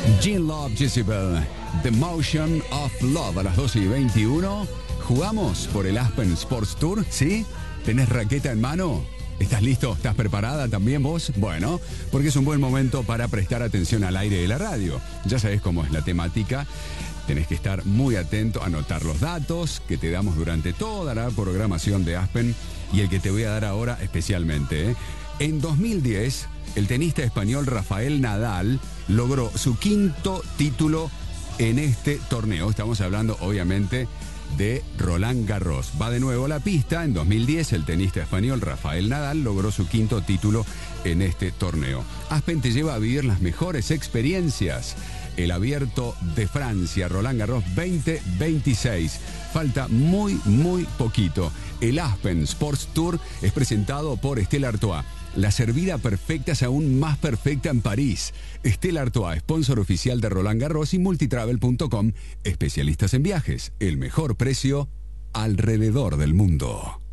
Gene Love, Jezebel, The Motion of Love a las 12:21. ¿Jugamos por el Aspen Sports Tour? ¿Sí? ¿Tenés raqueta en mano? ¿Estás listo? ¿Estás preparada también vos? Bueno, porque es un buen momento para prestar atención al aire de la radio. Ya sabés cómo es la temática. Tenés que estar muy atento, anotar los datos que te damos durante toda la programación de Aspen y el que te voy a dar ahora especialmente. En 2010, el tenista español Rafael Nadal logró su quinto título en este torneo. Estamos hablando, obviamente, de Roland Garros. Va de nuevo a la pista. En 2010, el tenista español Rafael Nadal logró su quinto título en este torneo. Aspen te lleva a vivir las mejores experiencias. El Abierto de Francia, Roland Garros 2026. Falta muy poquito. El Aspen Sports Tour es presentado por Stella Artois. La servida perfecta es aún más perfecta en París. Stella Artois, sponsor oficial de Roland Garros y multitravel.com, especialistas en viajes. El mejor precio alrededor del mundo.